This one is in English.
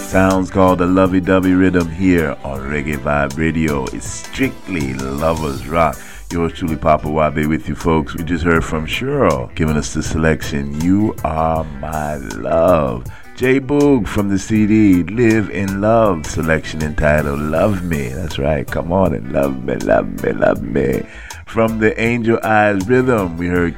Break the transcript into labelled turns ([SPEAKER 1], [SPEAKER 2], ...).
[SPEAKER 1] Sounds called the lovey-dovey rhythm here on Reggae Vibe Radio. It's strictly lovers rock. Yours truly, Papa Wabe, with you folks. We just heard from Cheryl giving us the selection, You Are My Love. J Boog from the CD, Live in Love, selection entitled Love Me. That's right, come on and love me, love me, love me. From the Angel Eyes Rhythm, we heard